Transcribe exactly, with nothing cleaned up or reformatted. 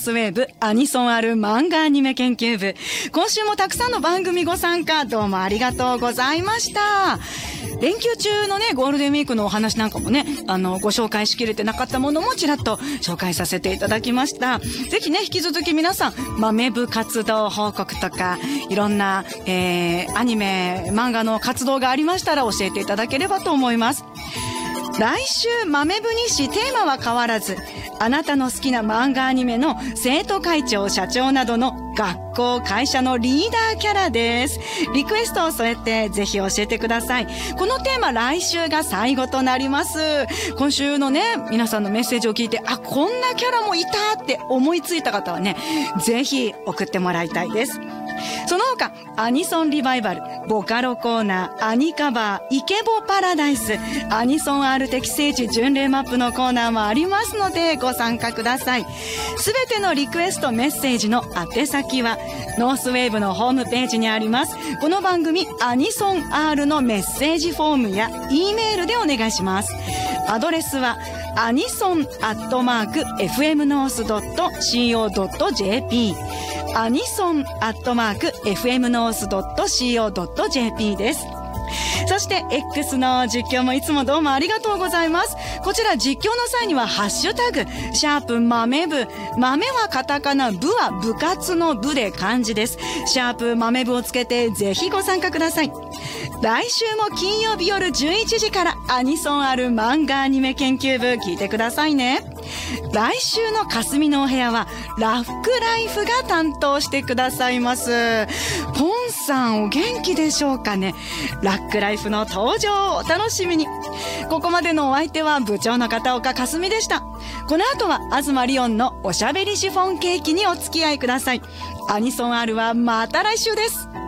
スウェーブアニソンある漫画アニメ研究部。今週もたくさんの番組ご参加どうもありがとうございました。連休中のねゴールデンウィークのお話なんかもねあのご紹介しきれてなかったものもちらっと紹介させていただきました。ぜひね引き続き皆さん豆部活動報告とかいろんな、えー、アニメ漫画の活動がありましたら教えていただければと思います。来週豆部日誌テーマは変わらず、あなたの好きな漫画アニメの生徒会長社長などの学校会社のリーダーキャラです。リクエストを添えてぜひ教えてください。このテーマ来週が最後となります。今週のね皆さんのメッセージを聞いて、あこんなキャラもいたって思いついた方はねぜひ送ってもらいたいです。その他アニソンリバイバル、ボカロコーナー、アニカバー、イケボパラダイス、アニソン R 適正値巡礼マップのコーナーもありますのでご参加ください。すべてのリクエストメッセージの宛先はノースウェーブのホームページにありますこの番組アニソン R のメッセージフォームや E メールでお願いします。アドレスはアニソンアットマーク エフエムノースドットシーオードットジェーピー アニソンアットマーク エフエムノースドットシーオードットジェーピー です。そして X の実況もいつもどうもありがとうございます。こちら実況の際にはハッシュタグシャープ豆部、豆はカタカナ、部は部活の部で漢字です。シャープ豆部をつけてぜひご参加ください。来週も金曜日夜じゅういちじからアニソンある漫画アニメ研究部聞いてくださいね。来週の霞のお部屋はラフクライフが担当してくださいます。ポンさんお元気でしょうかね。ラックライフの登場をお楽しみに。ここまでのお相手は部長の片岡かすみでした。この後は東リオンのおしゃべりシフォンケーキにお付き合いください。アニソンあるはまた来週です。